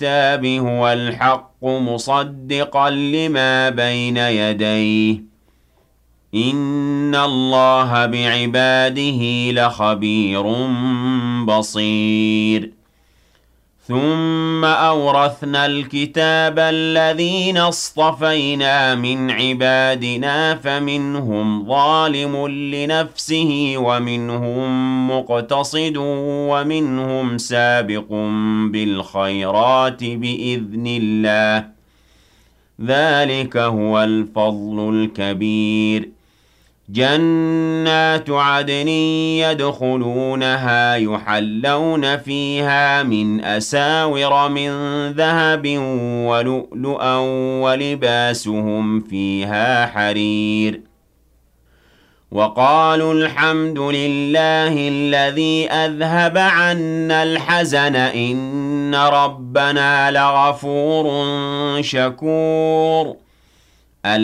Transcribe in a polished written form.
الكتاب هو الحق مصدقا لما بين يديه إن الله بعباده لخبير بصير ثم أورثنا الكتاب الذين اصطفينا من عبادنا فمنهم ظالم لنفسه ومنهم مقتصد ومنهم سابق بالخيرات بإذن الله ذلك هو الفضل الكبير جنات عدن يدخلونها يحلون فيها من أساور من ذهب ولؤلؤا ولباسهم فيها حرير وقالوا الحمد لله الذي أذهب عنا الحزن إن ربنا لغفور شكور